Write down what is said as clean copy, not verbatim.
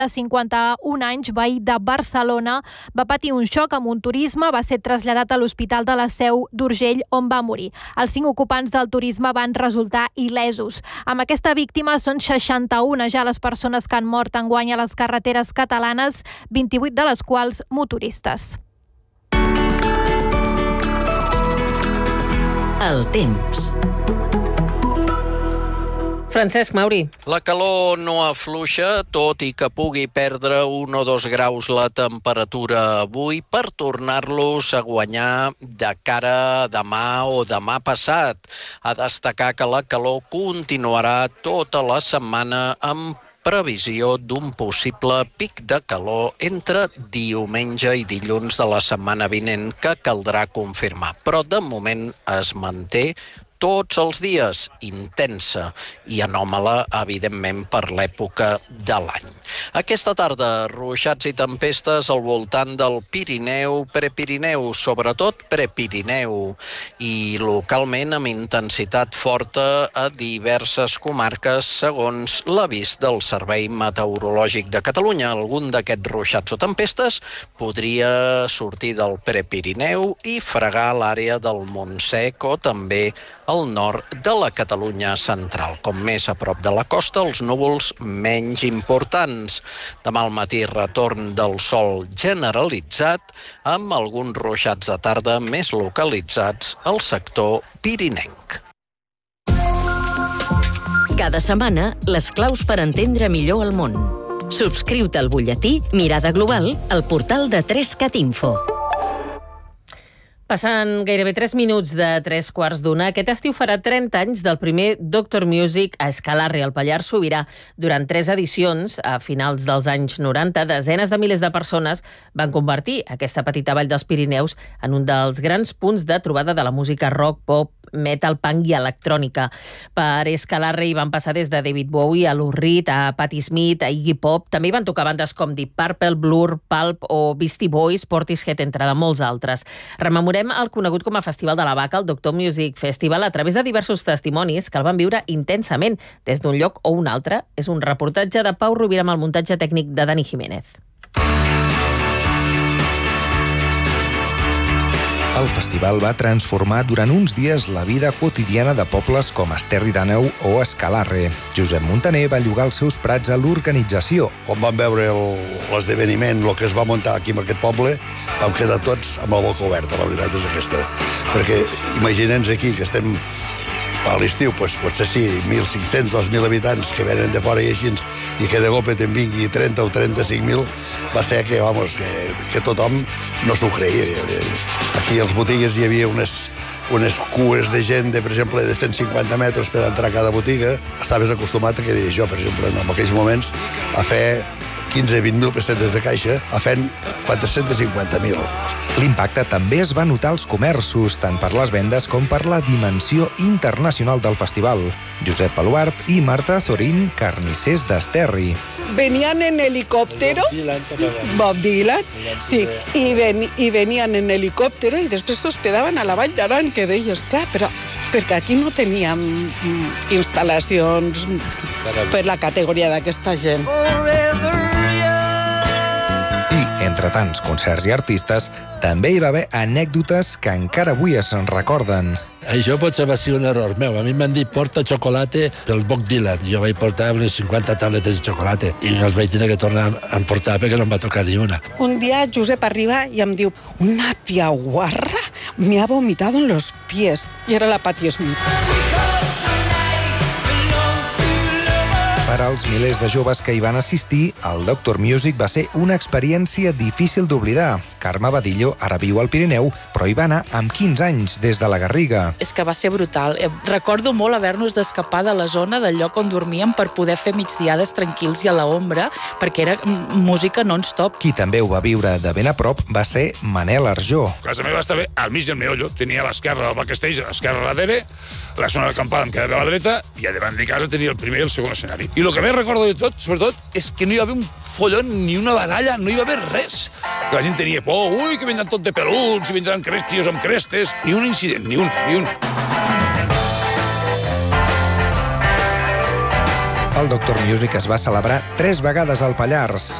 de 51 anys, veí de Barcelona, va patir un xoc amb un turisme, va ser traslladat a l'Hospital de la Seu d'Urgell, on va morir. Els 5 ocupants del turisme van resultar il·lesos. Amb aquesta víctima són 61 ja les persones que han mort enguany a les carreteres catalanes, 28 de les quals motoristes. El temps. Francesc Mauri. La calor no afluixa, tot i que pugui perdre 1 o 2 graus la temperatura avui per tornar-los a guanyar de cara a demà o demà passat. A destacar que la calor continuarà tota la setmana amb previsió d'un possible pic de calor entre diumenge i dilluns de la setmana vinent que caldrà confirmar. Però de moment es manté tots els dies, intensa i anòmala, evidentment, per l'època de l'any. Aquesta tarda, ruixats i tempestes al voltant del Pirineu, Prepirineu, sobretot Prepirineu, i localment amb intensitat forta a diverses comarques, segons l'avís del Servei Meteorològic de Catalunya. Algun d'aquests ruixats o tempestes podria sortir del Prepirineu i fregar l'àrea del Montsec o també al nord de la Catalunya central. Com més a prop de la costa, els núvols menys importants. Demà al matí retorn del sol generalitzat amb alguns ruixats de tarda més localitzats al sector pirinenc. Cada setmana, les claus per entendre millor el món. Subscriu-te al butlletí Mirada Global al portal de 3cat Info. Passant gairebé 3 minuts de 3:15, aquest estiu farà 30 anys del primer Doctor Music a Escalarre, al Pallars Sobirà. Durant 3 edicions, a finals dels anys 90, desenes de milers de persones van convertir aquesta petita vall dels Pirineus en un dels grans punts de trobada de la música rock, pop, metal, punk i electrònica. Per Escalarre hi van passar des de David Bowie a Lou Reed, a Patti Smith, a Iggy Pop. També hi van tocar bandes com Deep Purple, Blur, Pulp o Beastie Boys, Portishead, entre de molts altres. Rememorem el conegut com a Festival de la Vaca, el Doctor Music Festival, a través de diversos testimonis que el van viure intensament des d'un lloc o un altre. És un reportatge de Pau Rovira amb el muntatge tècnic de Dani Jiménez. El festival va transformar durant uns dies la vida quotidiana de pobles com Esterri d'Àneu o Escalarre. Josep Montaner va llogar els seus prats a l'organització. Quan vam veure l'esdeveniment, el que es va muntar aquí en aquest poble, vam quedar tots amb la boca oberta, la veritat és aquesta. Perquè imagina'ns aquí que estem a l'estiu, doncs, potser sí, 1.500, 2.000 habitants que venen de fora i així, i que de cop te'n vingui 30 o 35.000, va ser que, vamos, que tothom no s'ho creia. Aquí als botigues hi havia unes cues de gent, per exemple, de 150 metres per entrar a cada botiga. Estaves acostumat a, què diré jo, per exemple, en aquells moments, a fer 15-20.000 pessetes de caixa, a fent 450.000. L'impacte també es va notar als comerços, tant per les vendes com per la dimensió internacional del festival. Josep Baluart i Marta Azorín, carnissers d'Esterri. Venían en helicóptero, Bob Dylan, sí, y venían en helicóptero y después se hospedaban a la Vall d'Aran, que d'ells, clar, però perquè aquí no teníem instal·lacions per la categoria d'aquesta gent. I, entre tants concerts i artistes, també hi va haver anècdotes que encara avui es recorden. Això potser va ser un error meu. A mi m'han dit porta xocolata pel Bob Dylan. Jo vaig portar unes 50 tabletes de xocolata i no els vaig tenir que tornar a emportar perquè no em va tocar ni una. Un dia Josep arriba i em diu: una tia guarra me ha vomitado en los pies. I era la Patti Smith. Per als milers de joves que hi van assistir, el Doctor Music va ser una experiència difícil d'oblidar. Carme Badillo ara viu al Pirineu, però hi va anar amb 15 anys des de la Garriga. És que va ser brutal. Recordo molt haver-nos d'escapar de la zona del lloc on dormíem per poder fer migdiades tranquils i a l'ombra, perquè era música non-stop. Qui també ho va viure de ben a prop va ser Manel Arjó. Casa meva estava al mig del meollo. Tenia a l'esquerra el backstage, a l'esquerra a darrere, la zona d'acampada em quedava a la dreta i a davant de casa tenia el primer i el segon escenari. I el que més recordo de tot, sobretot, és que no hi va haver un follon ni una baralla, no hi va haver res. Que la gent tenia por, ui, que vindran tot de peluts, i vindran tios amb crestes. Ni un incident, ni un. El Doctor Music es va celebrar 3 vegades al Pallars.